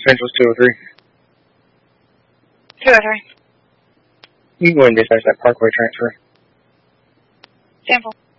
Central's 203. 203. You can go and dispatch that Parkway transfer. Sample.